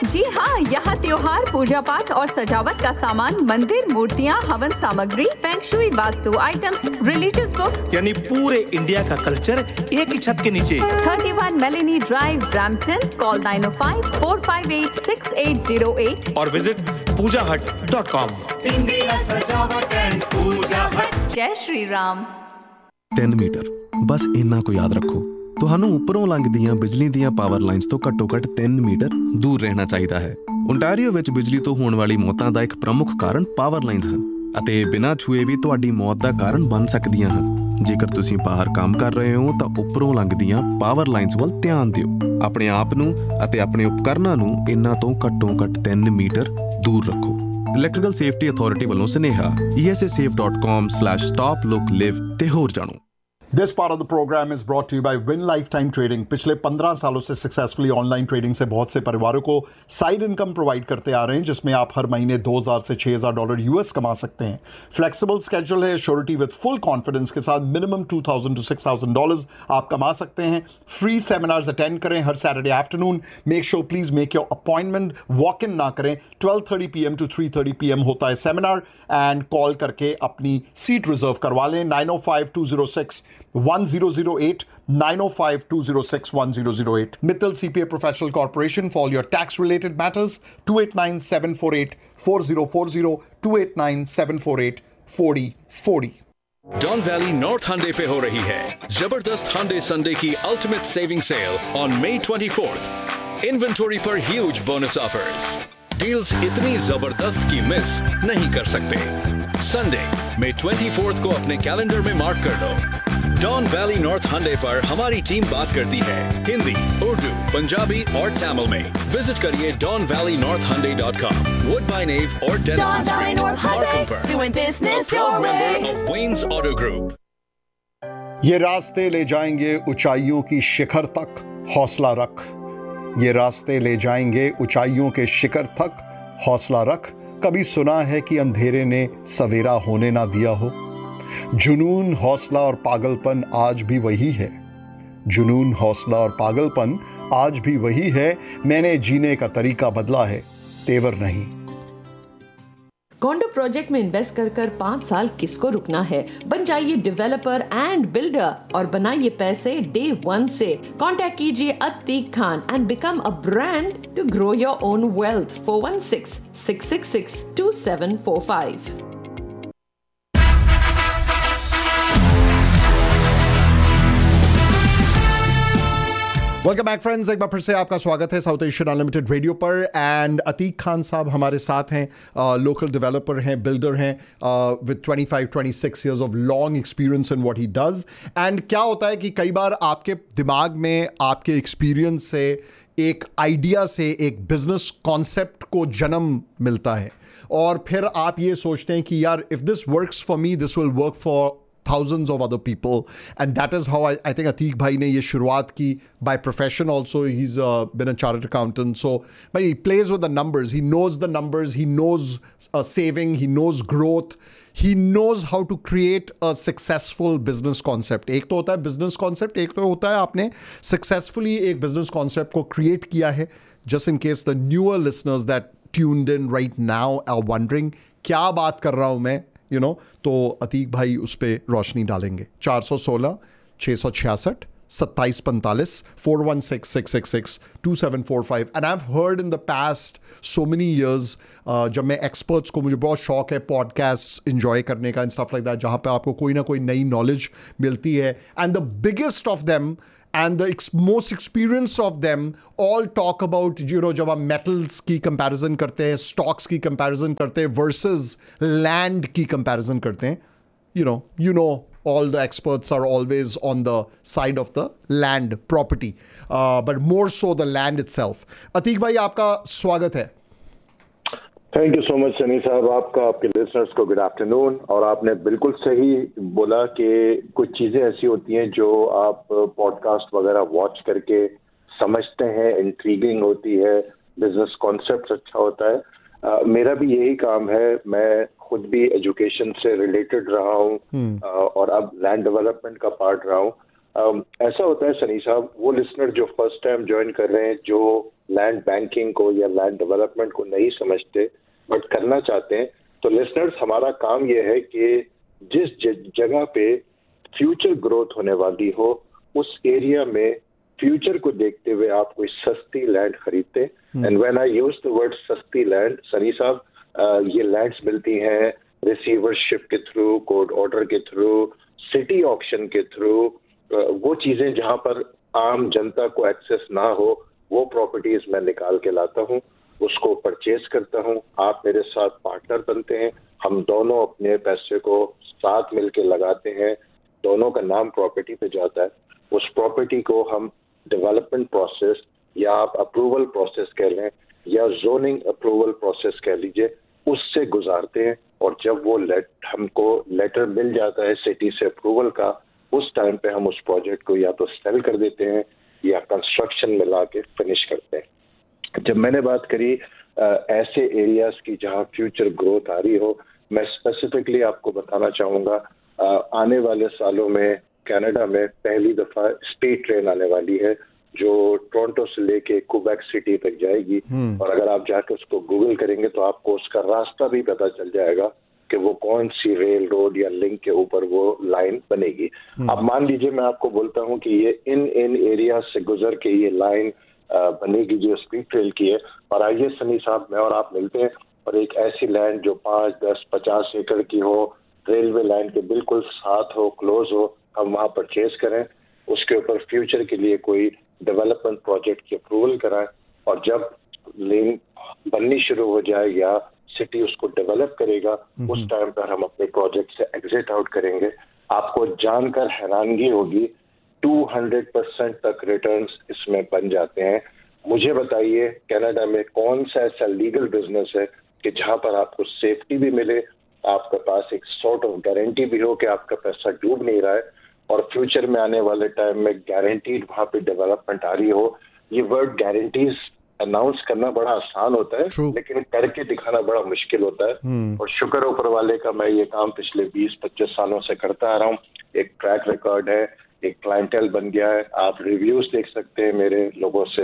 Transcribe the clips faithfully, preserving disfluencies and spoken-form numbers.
जी हाँ, यहाँ त्योहार, पूजा पाठ और सजावट का सामान, मंदिर, मूर्तियाँ, हवन सामग्री, feng shui, vastu items, religious books, यानी पूरे इंडिया का कल्चर एक ही छत के नीचे। Thirty one Meloni drive, Brampton. Call nine ओ five four five eight six eight zero eight और विजिट पूजा हट डॉट कॉम। इंडिया सजावट एंड पूजा हट। जय श्री राम। ਤਿੰਨ ਮੀਟਰ ਬਸ ਇੰਨਾ ਕੁ ਯਾਦ ਰੱਖੋ। ਤੁਹਾਨੂੰ ਉੱਪਰੋਂ ਲੰਘਦੀਆਂ ਬਿਜਲੀ ਦੀਆਂ ਪਾਵਰ ਲਾਈਨਸ ਤੋਂ ਘੱਟੋ-ਘੱਟ ਤਿੰਨ ਮੀਟਰ ਦੂਰ ਰਹਿਣਾ ਚਾਹੀਦਾ ਹੈ। ਓਨਟਾਰੀਓ ਵਿੱਚ ਬਿਜਲੀ ਤੋਂ ਹੋਣ ਵਾਲੀ ਮੌਤਾਂ ਦਾ ਇੱਕ ਪ੍ਰਮੁੱਖ ਕਾਰਨ ਪਾਵਰ ਲਾਈਨਸ ਹਨ ਅਤੇ ਬਿਨਾਂ ਛੂਏ ਵੀ ਤੁਹਾਡੀ ਮੌਤ ਦਾ ਕਾਰਨ ਬਣ ਸਕਦੀਆਂ ਹਨ। ਜੇਕਰ ਤੁਸੀਂ ਬਾਹਰ ਕੰਮ ਕਰ ਰਹੇ ਹੋ ਤਾਂ ਉੱਪਰੋਂ ਲੰਘਦੀਆਂ ਪਾਵਰ ਲਾਈਨਸ ਵੱਲ ਧਿਆਨ ਦਿਓ। ਆਪਣੇ ਆਪ ਨੂੰ ਅਤੇ ਆਪਣੇ ਉਪਕਰਨਾਂ ਨੂੰ ਇਹਨਾਂ ਤੋਂ ਘੱਟੋ-ਘੱਟ ਤਿੰਨ ਮੀਟਰ ਦੂਰ ਰੱਖੋ। ਇਲੈਕਟ੍ਰੀਕਲ ਸੇਫਟੀ ਅਥਾਰਟੀ ਵੱਲੋਂ ਸੁਨੇਹਾ e s a safe dot com slash stop look live ਤੇ ਹੋਰ ਜਾਣੋ। This part of the program is brought to you by Win Lifetime Trading. पिछले पंद्रह सालों से सक्सेसफुली ऑनलाइन ट्रेडिंग से बहुत से परिवारों को साइड इनकम प्रोवाइड करते आ रहे हैं, जिसमें आप हर महीने दो हज़ार से छह हज़ार डॉलर यूएस कमा सकते हैं। फ्लेक्सिबल स्केड्यूल है, श्योरिटी विद फुल कॉन्फिडेंस के साथ minimum two thousand to six thousand dollars आप कमा सकते हैं। फ्री सेमिनार्स अटेंड करें हर Saturday afternoon. Make sure please make your appointment, walk in ना करें। Twelve thirty P M to three thirty P M होता है सेमिनार, एंड कॉल करके अपनी सीट रिजर्व करवा लें। Nine O five to zero six one zero zero eight nine O five to zero six one zero zero eight. Mittal C P A Professional Corporation for all your tax related matters. two eight nine seven four eight four zero four zero two eight nine seven four eight four zero four zero। Don valley north हंडे पे हो रही है जबरदस्त हंडे Sunday की ultimate saving cell on May twenty fourth. Inventory पर huge bonus offers. Deals इतनी जबरदस्त की मिस नहीं कर सकते। संडे मई ट्वेंटी फोर्थ को अपने कैलेंडर में मार्क कर लो। डॉन वैली नॉर्थ हंडे पर हमारी टीम बात करती है हिंदी, उर्दू, पंजाबी और तमिल में। विजिट करिए डॉन वैली नॉर्थ हंडे डॉट कॉम। वुडबाइन एव और डेनिसन स्ट्रीट, मार्कम पर। Proud member of veins auto group. ये रास्ते ले जाएंगे ऊंचाइयों की शिखर तक, हौसला रख। ये रास्ते ले जाएंगे ऊंचाइयों के शिखर तक, हौसला रख। कभी सुना है कि अंधेरे ने सवेरा होने ना दिया हो? जुनून, हौसला और पागलपन आज भी वही है। जुनून, हौसला और पागलपन आज भी वही है। मैंने जीने का तरीका बदला है, तेवर नहीं। कॉन्डो प्रोजेक्ट में इन्वेस्ट कर कर पाँच साल किसको रुकना है? बन जाइए डेवलपर एंड बिल्डर और बनाइए पैसे डे वन से। कांटेक्ट कीजिए Atiq Khan and become a brand to grow your own wealth. Four one six six six six to seven four five. Welcome back friends, एक बार फिर से आपका स्वागत है साउथ एशियन अनलिमिटेड रेडियो पर। एंड अतीक खान साहब हमारे साथ हैं, लोकल डेवलपर हैं, बिल्डर हैं, with twenty five twenty six years of long experience in what he does. And क्या होता है कि कई बार आपके दिमाग में आपके एक्सपीरियंस से, एक आइडिया से एक बिजनेस कॉन्सेप्ट को जन्म मिलता है और फिर आप ये सोचते हैं कि यार if this works for me this will work for thousands of other people, and that is how I, I think Ateek bhai ne ye shuruaat ki. By profession also he's uh, been a chartered accountant, so but he plays with the numbers, he knows the numbers, he knows uh, saving, he knows growth, he knows how to create a successful business concept. एक तो होता है business concept, एक तो होता है आपने successfully एक business concept को create किया है. Just in case the newer listeners that tuned in right now are wondering क्या बात कर रहा हूँ मैं, यू नो, तो अतीक भाई उस पर रोशनी डालेंगे. चार सौ सोलह छः सौ छियासठ सत्ताईस पैंतालीस four one six six six six to seven four five. And I have heard in the past so many years, जब मैं एक्सपर्ट्स को, मुझे बहुत शौक है पॉडकास्ट इंजॉय करने का एंड स्टफ लाइक दैट, जहाँ पे आपको कोई ना कोई नई नॉलेज मिलती है. And the biggest of them and the ex- most experienced of them all talk about, you know, जब आप metals की comparison करते हैं, stocks की comparison करते हैं versus land की comparison करते हैं, you know, you know, all the experts are always on the side of the land property, uh, but more so the land itself. Atiq भाई आपका स्वागत है. Thank you so much Sunny साहब, आपका, आपके लिसनर्स को गुड आफ्टरनून. और आपने बिल्कुल सही बोला कि कुछ चीज़ें ऐसी होती हैं जो आप पॉडकास्ट वगैरह वॉच करके समझते हैं, इंट्रीगिंग होती है, बिजनेस कॉन्सेप्ट अच्छा होता है. uh, मेरा भी यही काम है. मैं खुद भी एजुकेशन से रिलेटेड रहा हूँ uh, और अब लैंड डेवलपमेंट का पार्ट रहा हूँ. um, ऐसा होता है सनी साहब, वो लिसनर जो फर्स्ट टाइम ज्वाइन कर रहे हैं, जो लैंड बैंकिंग को या लैंड डेवलपमेंट को नहीं समझते बट करना चाहते हैं, तो लिसनर्स हमारा काम ये है कि जिस जगह पे फ्यूचर ग्रोथ होने वाली हो उस एरिया में फ्यूचर को देखते हुए आप कोई सस्ती लैंड खरीदते। And when I use the word सस्ती लैंड, सनी साहब, ये लैंड्स मिलती हैं रिसीवरशिप के थ्रू, कोर्ट ऑर्डर के थ्रू, सिटी ऑक्शन के थ्रू, वो चीजें जहां पर आम जनता को एक्सेस ना हो, वो प्रॉपर्टीज मैं निकाल के लाता हूं, उसको परचेज करता हूं। आप मेरे साथ पार्टनर बनते हैं, हम दोनों अपने पैसे को साथ मिलके लगाते हैं, दोनों का नाम प्रॉपर्टी पे जाता है। उस प्रॉपर्टी को हम डेवलपमेंट प्रोसेस या आप अप्रूवल प्रोसेस कह लें या जोनिंग अप्रूवल प्रोसेस कह लीजिए, उससे गुजारते हैं। और जब वो लेट हमको लेटर मिल जाता है सिटी से अप्रूवल का, उस टाइम पे हम उस प्रोजेक्ट को या तो सेल कर देते हैं या कंस्ट्रक्शन में ला के फिनिश करते हैं। जब मैंने बात करी आ, ऐसे एरियाज की जहां फ्यूचर ग्रोथ आ रही हो, मैं स्पेसिफिकली आपको बताना चाहूंगा, आ, आने वाले सालों में कनाडा में पहली दफा स्पीड ट्रेन आने वाली है जो टोरंटो से लेके क्वेबेक सिटी तक जाएगी। और अगर आप जाके उसको गूगल करेंगे तो आपको उसका रास्ता भी पता चल जाएगा कि वो कौन सी रेल रोड या लिंक के ऊपर वो लाइन बनेगी। अब मान लीजिए मैं आपको बोलता हूँ कि ये इन इन एरिया से गुजर के ये लाइन बनेगी जो स्पीड ट्रेन की है, और आइए सनी साहब, मैं और आप मिलते हैं और एक ऐसी लैंड जो पाँच दस पचास एकड़ की हो, रेलवे लाइन के बिल्कुल साथ हो, क्लोज हो, हम वहाँ परचेज करें, उसके ऊपर फ्यूचर के लिए कोई डेवलपमेंट प्रोजेक्ट की अप्रूवल कराएं, और जब लेन बननी शुरू हो जाए या सिटी उसको डेवलप करेगा, उस टाइम पर हम अपने प्रोजेक्ट से एग्जिट आउट करेंगे। आपको जानकर हैरानगी होगी, दो सौ परसेंट तक रिटर्न्स इसमें बन जाते हैं। मुझे बताइए कनाडा में कौन सा ऐसा लीगल बिजनेस है कि जहां पर आपको सेफ्टी भी मिले, आपके पास एक सॉर्ट ऑफ गारंटी भी हो कि आपका पैसा डूब नहीं रहा है, और फ्यूचर में आने वाले टाइम में गारंटीड वहां पे डेवलपमेंट आ रही हो। ये वर्ड गारंटीज अनाउंस करना बड़ा आसान होता है, लेकिन करके दिखाना बड़ा मुश्किल होता है। और शुक्र ऊपर वाले का, मैं ये काम पिछले बीस पच्चीस सालों से करता आ रहा हूँ। एक ट्रैक रिकॉर्ड है, एक क्लाइंटेल बन गया है। आप रिव्यूज देख सकते हैं मेरे लोगों से,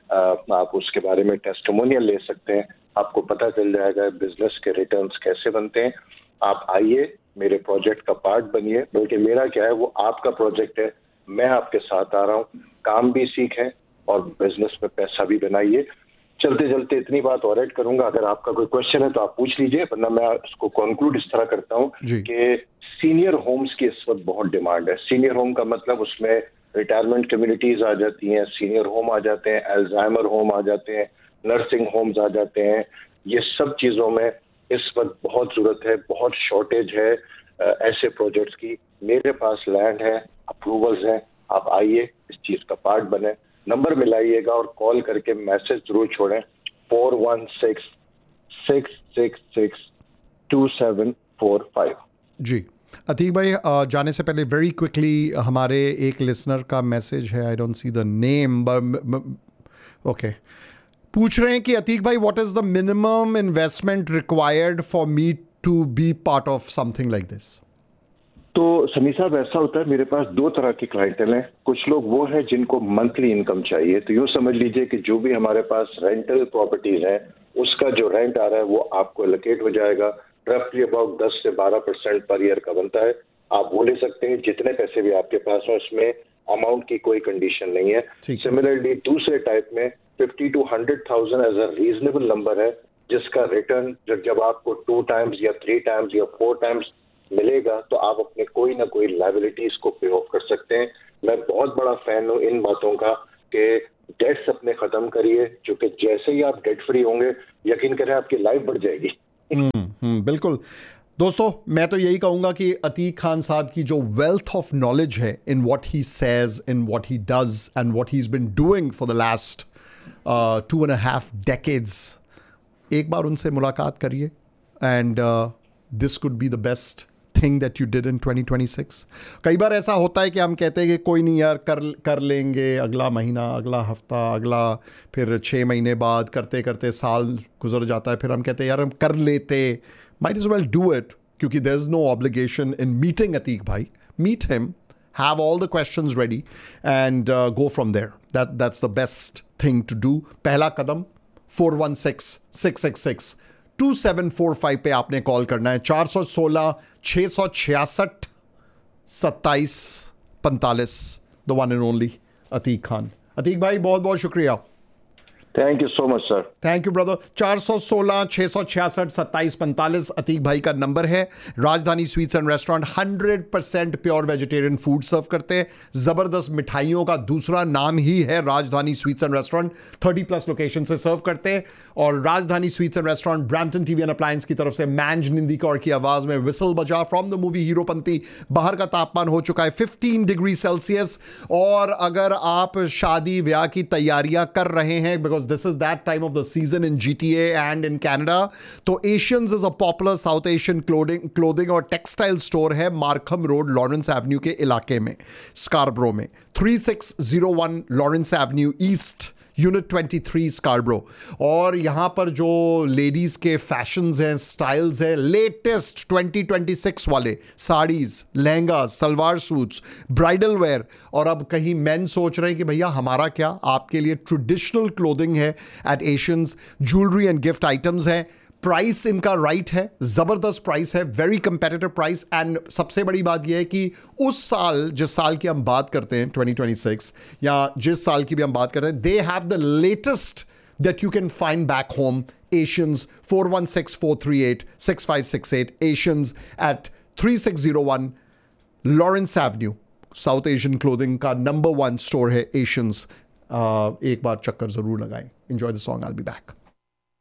आप उसके बारे में टेस्टिमोनियल ले सकते हैं, आपको पता चल जाएगा बिजनेस के रिटर्न्स कैसे बनते हैं। आप आइए, मेरे प्रोजेक्ट का पार्ट बनिए, बल्कि मेरा क्या है, वो आपका प्रोजेक्ट है, मैं आपके साथ आ रहा हूँ, काम भी सीखें और बिजनेस में पैसा भी बनाइए। चलते चलते इतनी बात और ऐड करूंगा, अगर आपका कोई क्वेश्चन है तो आप पूछ लीजिए, वरना मैं उसको कंक्लूड इस तरह करता हूँ कि सीनियर होम्स की इस वक्त बहुत डिमांड है। सीनियर होम का मतलब उसमें रिटायरमेंट कम्युनिटीज आ जाती हैं, सीनियर होम आ जाते हैं, अल्जाइमर होम आ जाते हैं, नर्सिंग होम्स आ जाते हैं। ये सब चीजों में इस वक्त बहुत जरूरत है, बहुत शॉर्टेज है ऐसे प्रोजेक्ट्स की। मेरे पास लैंड है, अप्रूवल्स हैं, आप आइए, इस चीज का पार्ट बने। नंबर मिलाइएगा और कॉल करके मैसेज जरूर छोड़ें, four one six six six six to seven four five. जी अतीक भाई, जाने से पहले वेरी क्विकली हमारे एक लिसनर का मैसेज है, I don't see the name, okay, पूछ रहे हैं कि अतीक भाई, what is the minimum investment required for me to be part of something like this? तो समी साहब, ऐसा होता है, मेरे पास दो तरह की क्लाइंटल हैं। कुछ लोग वो हैं जिनको मंथली इनकम चाहिए, तो यूँ समझ लीजिए कि जो भी हमारे पास रेंटल प्रॉपर्टीज हैं उसका जो रेंट आ रहा है वो आपको एलोकेट हो जाएगा। रफली अबाउट दस से बारह परसेंट पर ईयर का बनता है। आप वो ले सकते हैं जितने पैसे भी आपके पास हो, इसमें अमाउंट की कोई कंडीशन नहीं है। सिमिलरली दूसरे टाइप में fifty two hundred thousand as a reasonable number है, जिसका रिटर्न जब जब आपको टू टाइम्स या थ्री टाइम्स या फोर टाइम्स मिलेगा तो आप अपने कोई ना कोई लायबिलिटीज को पे ऑफ कर सकते हैं। मैं बहुत बड़ा फैन हूँ इन बातों का कि डेट्स अपने खत्म करिए, क्योंकि जैसे ही आप डेट फ्री होंगे, यकीन करें आपकी लाइफ बढ़ जाएगी। हम्म बिल्कुल दोस्तों, मैं तो यही कहूँगा कि अतीक खान साहब की जो वेल्थ ऑफ नॉलेज है in what he says, in what he does and what he is been doing for the last to and half decades, एक बार उनसे मुलाकात करिए and this could be the best thing that you did in twenty twenty six. कई बार ऐसा होता है कि हम कहते हैं कि कोई नहीं यार, कर कर लेंगे अगला महीना, अगला हफ्ता, अगला, फिर छः महीने बाद, करते करते साल गुजर जाता है, फिर हम कहते हैं यार हम कर लेते, might as well do it, क्योंकि there is no obligation in meeting Atiq भाई। Meet him, have all the questions ready and uh, go from there. That that's the best thing to do. पहला कदम four one six, six six six, two seven four five पे आपने call करना है. चार सौ सोलह छः सौ छियासठ सत्ताईस पैंतालीस. The one and only Atiq Khan. Atiq भाई बहुत बहुत शुक्रिया. Thank you so much sir. Thank you brother. चार सौ सोलह छः सौ छियासठ सत्ताईस पैंतालीस अतीक भाई का नंबर है. राजधानी sweets and restaurant hundred percent pure vegetarian food सर्व करते हैं. ज़बरदस्त मिठाइयों का दूसरा नाम ही है राजधानी sweets and restaurant. Thirty plus location से सर्व करते हैं. और राजधानी sweets and restaurant Brampton TV and appliance की तरफ से मैंज निंदीकौर की आवाज़ में विसल बजा फ्रॉम द मूवी हीरोपंती. बाहर का तापमान हो चुका है फिफ्टीन डिग्री सेल्सियस. और अगर आप शादी ब्याह की तैयारियां कर रहे हैं, because this is that time of the season in G T A and in Canada, तो Asians is a popular South Asian clothing clothing और textile store है Markham Road, Lawrence Avenue के इलाके में, Scarborough में. Three six zero one Lawrence Avenue East, unit twenty three Scarborough. और यहाँ पर जो लेडीज़ के फैशंस हैं, स्टाइल्स हैं, लेटेस्ट ट्वेंटी ट्वेंटी सिक्स वाले saris, lehenga, salwar suits, bridal where. और अब कहीं मेन सोच रहे हैं कि भैया हमारा क्या, आपके लिए ट्रेडिशनल क्लोथिंग है eight Asians. Jewellery and gift items हैं. प्राइस इनका राइट है, ज़बरदस्त प्राइस है, वेरी कंपेटिटिव प्राइस. एंड सबसे बड़ी बात यह है कि उस साल, जिस साल की हम बात करते हैं ट्वेंटी ट्वेंटी सिक्स, या जिस साल की भी हम बात करते हैं, they have the latest that you can find back home. Asians. Four one six four three eight six five six eight. Asians eight three six zero one Lawrence Avenue. South Asian clothing का number one store है Asians. एक बार चक्कर ज़रूर लगाएं. Enjoy the song. I will be back.